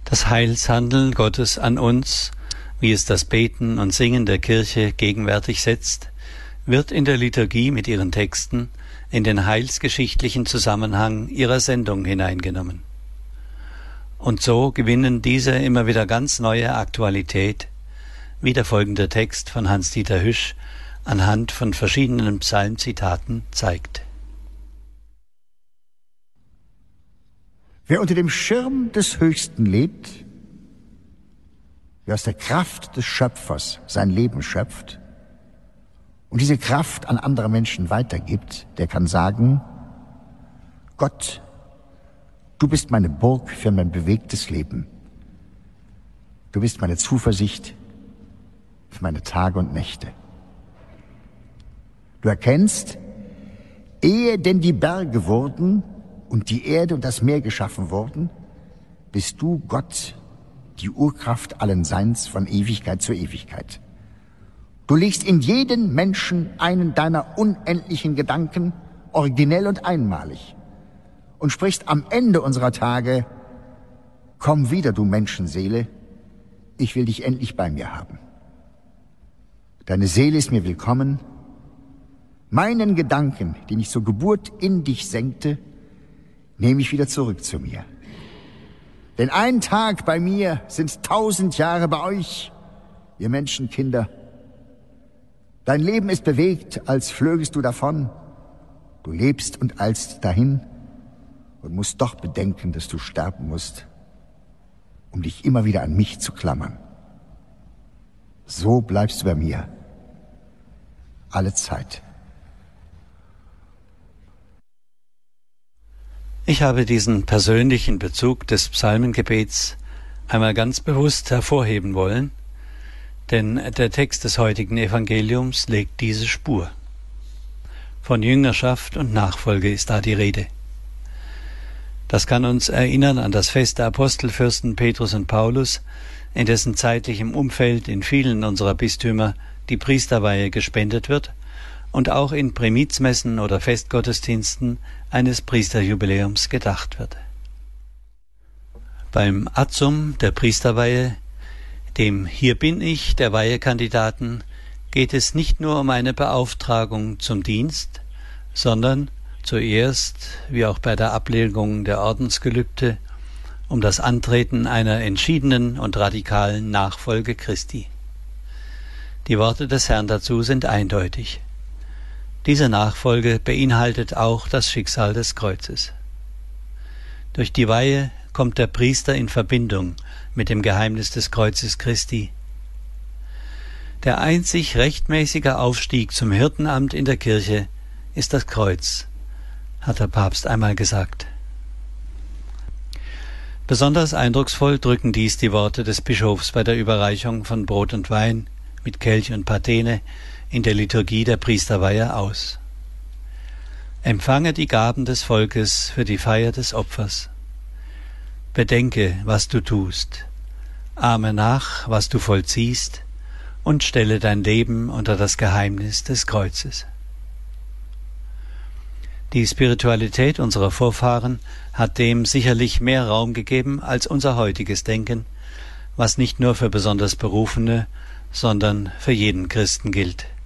Das Heilshandeln Gottes an uns, wie es das Beten und Singen der Kirche gegenwärtig setzt, wird in der Liturgie mit ihren Texten in den heilsgeschichtlichen Zusammenhang ihrer Sendung hineingenommen. Und so gewinnen diese immer wieder ganz neue Aktualität, wie der folgende Text von Hans-Dieter Hüsch anhand von verschiedenen Psalmzitaten zeigt. Wer unter dem Schirm des Höchsten lebt, wer aus der Kraft des Schöpfers sein Leben schöpft und diese Kraft an andere Menschen weitergibt, der kann sagen: Gott, du bist meine Burg für mein bewegtes Leben. Du bist meine Zuversicht für meine Tage und Nächte. Du erkennst, ehe denn die Berge wurden und die Erde und das Meer geschaffen wurden, bist du Gott, die Urkraft allen Seins von Ewigkeit zu Ewigkeit. Du legst in jeden Menschen einen deiner unendlichen Gedanken, originell und einmalig, und sprichst am Ende unserer Tage: Komm wieder, du Menschenseele, ich will dich endlich bei mir haben. Deine Seele ist mir willkommen. Meinen Gedanken, den ich zur Geburt in dich senkte, nehme ich wieder zurück zu mir. Denn ein Tag bei mir sind 1000 Jahre bei euch, ihr Menschenkinder. Dein Leben ist bewegt, als flögest du davon. Du lebst und eilst dahin und musst doch bedenken, dass du sterben musst, um dich immer wieder an mich zu klammern. So bleibst du bei mir, alle Zeit. Ich habe diesen persönlichen Bezug des Psalmengebets einmal ganz bewusst hervorheben wollen, denn der Text des heutigen Evangeliums legt diese Spur. Von Jüngerschaft und Nachfolge ist da die Rede. Das kann uns erinnern an das Fest der Apostelfürsten Petrus und Paulus, in dessen zeitlichem Umfeld in vielen unserer Bistümer die Priesterweihe gespendet wird und auch in Primizmessen oder Festgottesdiensten eines Priesterjubiläums gedacht wird. Beim Atzum der Priesterweihe, dem Hier bin ich der Weihekandidaten, geht es nicht nur um eine Beauftragung zum Dienst, sondern zuerst, wie auch bei der Ablegung der Ordensgelübde, um das Antreten einer entschiedenen und radikalen Nachfolge Christi. Die Worte des Herrn dazu sind eindeutig. Diese Nachfolge beinhaltet auch das Schicksal des Kreuzes. Durch die Weihe kommt der Priester in Verbindung mit dem Geheimnis des Kreuzes Christi. Der einzig rechtmäßige Aufstieg zum Hirtenamt in der Kirche ist das Kreuz, hat der Papst einmal gesagt. Besonders eindrucksvoll drücken dies die Worte des Bischofs bei der Überreichung von Brot und Wein mit Kelch und Patene in der Liturgie der Priesterweihe aus. Empfange die Gaben des Volkes für die Feier des Opfers. Bedenke, was du tust, ahme nach, was du vollziehst, und stelle dein Leben unter das Geheimnis des Kreuzes. Die Spiritualität unserer Vorfahren hat dem sicherlich mehr Raum gegeben als unser heutiges Denken, was nicht nur für besonders Berufene, sondern für jeden Christen gilt.